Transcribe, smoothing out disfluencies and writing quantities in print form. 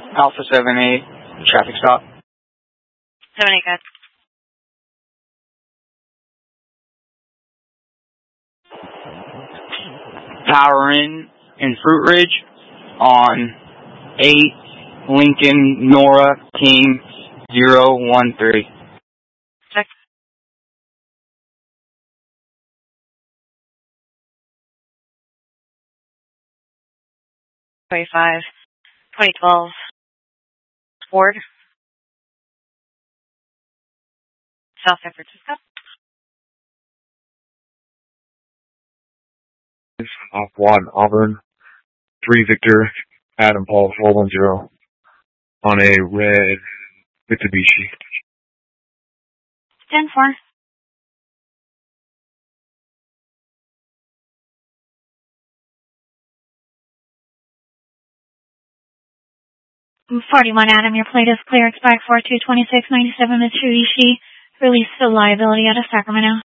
Alpha 7-8, traffic stop. 7-8, guys. Power in Fruit Ridge on 8 Lincoln Nora King 013. Check. $25, 2012 Ford, South San Francisco. Off 1 Auburn, 3 Victor, Adam Paul 410 on a red Mitsubishi. 10-4. $41 Adam, your plate is clear. Expire 422697 Mitsubishi. Release the liability out of Sacramento.